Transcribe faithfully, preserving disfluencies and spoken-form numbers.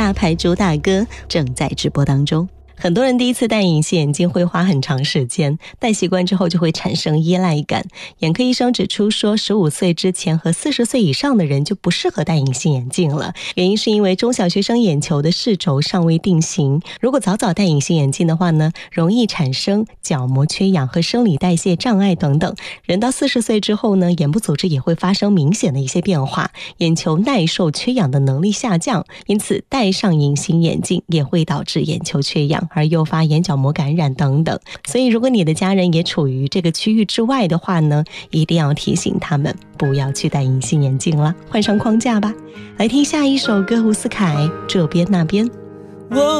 大牌主打歌正在直播当中。很多人第一次戴隐形眼镜会花很长时间，戴习惯之后就会产生依赖感。眼科医生指出说，十五岁之前和四十岁以上的人就不适合戴隐形眼镜了，原因是因为中小学生眼球的视轴尚未定型，如果早早戴隐形眼镜的话呢，容易产生角膜缺氧和生理代谢障碍等等。人到四十岁之后呢，眼部组织也会发生明显的一些变化，眼球耐受缺氧的能力下降，因此戴上隐形眼镜也会导致眼球缺氧，而诱发眼角膜感染等等。所以如果你的家人也处于这个区域之外的话呢，一定要提醒他们不要去戴隐形眼镜了，换上框架吧。来听下一首歌，伍思凯这边那边。 我